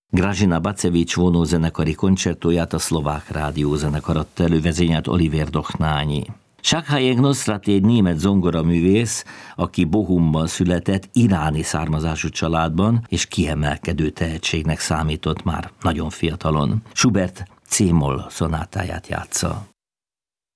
Gražina Bacevics vonózenekari koncertóját a Szlovák Rádiózenekar adta elő, vezényelt Olivér Dochnányi. Sákhajek Nosrati egy német zongoraművész, aki Bochumban született, iráni származású családban, és kiemelkedő tehetségnek számított már nagyon fiatalon. Schubert C-moll szonátáját játsza.